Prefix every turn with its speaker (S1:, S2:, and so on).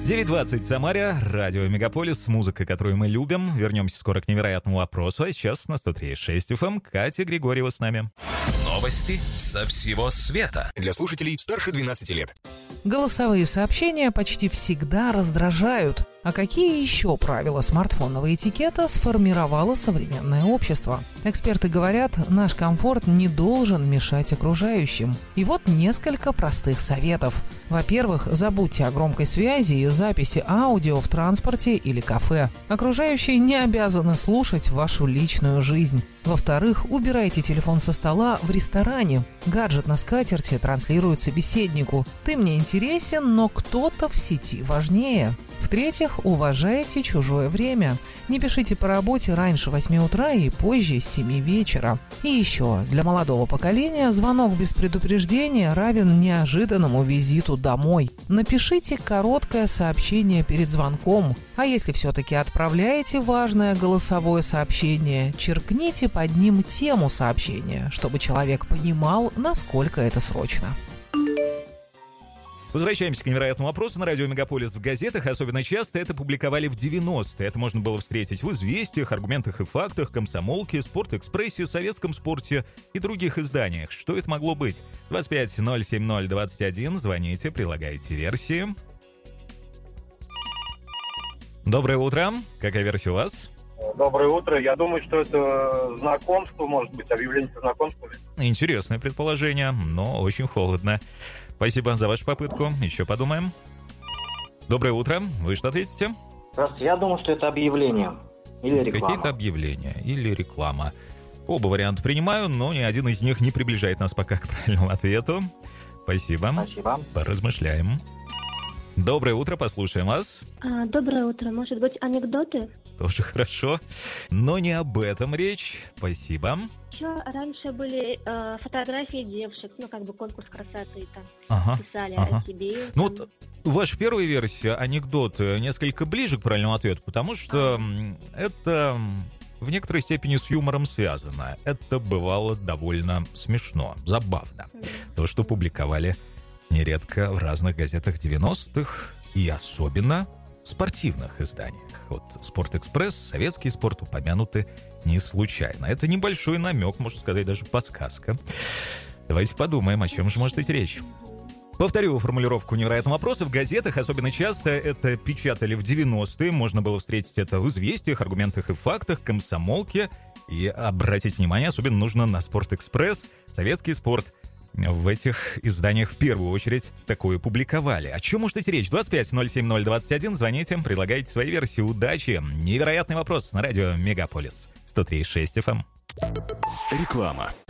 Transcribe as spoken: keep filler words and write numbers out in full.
S1: девять двадцать в Самаре, радио Мегаполис, музыка, которую мы любим. Вернемся скоро к невероятному вопросу, а сейчас на сто три и шесть эф эм Катя Григорьева с нами.
S2: Новости со всего света для слушателей старше двенадцати лет.
S3: Голосовые сообщения почти всегда раздражают. А какие еще правила смартфонного этикета сформировало современное общество? Эксперты говорят, наш комфорт не должен мешать окружающим. И вот несколько простых советов. Во-первых, забудьте о громкой связи и записи аудио в транспорте или кафе. Окружающие не обязаны слушать вашу личную жизнь. Во-вторых, убирайте телефон со стола в ресторане. Гаджет на скатерти транслирует собеседнику. Ты мне интересен, но кто-то в сети важнее. В-третьих, уважайте чужое время. Не пишите по работе раньше восьми утра и позже семи вечера. И еще, для молодого поколения звонок без предупреждения равен неожиданному визиту домой. Напишите короткое сообщение перед звонком. А если все-таки отправляете важное голосовое сообщение, черкните под ним тему сообщения, чтобы человек понимал, насколько это срочно.
S1: Возвращаемся к невероятному вопросу на радио Мегаполис. В газетах особенно часто это публиковали в девяностые. Это можно было встретить в «Известиях», «Аргументах и фактах», «Комсомолке», «Спортэкспрессе», «Советском спорте» и других изданиях. Что это могло быть? двадцать пять ноль семь ноль двадцать один. Звоните, прилагайте версии. Доброе утро. Какая версия у вас?
S4: Доброе утро. Я думаю, что это знакомство, может быть, объявление по знакомству.
S1: Интересное предположение, но очень холодно. Спасибо за вашу попытку. Еще подумаем. Доброе утро. Вы что ответите?
S5: Здравствуйте. Я думаю, что это объявление или реклама.
S1: Какие-то объявления или реклама. Оба варианта принимаю, но ни один из них не приближает нас пока к правильному ответу. Спасибо.
S5: Спасибо.
S1: Поразмышляем. Доброе утро, послушаем вас.
S6: А, доброе утро. Может быть, анекдоты?
S1: Тоже хорошо, но не об этом речь. Спасибо.
S6: Еще раньше были э, фотографии девушек, ну, как бы конкурс красоты там.
S1: Ага,
S6: писали
S1: ага.
S6: о себе.
S1: Ну,
S6: там.
S1: вот ваша первая версия, анекдот, несколько ближе к правильному ответу, потому что м, это в некоторой степени с юмором связано. Это бывало довольно смешно, забавно. Mm. То, что публиковали нередко в разных газетах девяностых и особенно в спортивных изданиях. Вот «Спортэкспресс», «Советский спорт» упомянуты не случайно. Это небольшой намек, можно сказать, даже подсказка. Давайте подумаем, о чем же может идти речь. Повторю формулировку невероятного вопроса. В газетах особенно часто это печатали в девяностые. Можно было встретить это в «Известиях», «Аргументах и фактах», «Комсомолке». И обратить внимание особенно нужно на «Спортэкспресс», «Советский спорт». В этих изданиях в первую очередь такое публиковали. О чем может идти речь? двадцать пять ноль семь ноль двадцать один. Звоните, предлагайте свои версии. Удачи! Невероятный вопрос на радио Мегаполис. сто три и шесть эф эм.
S2: Реклама.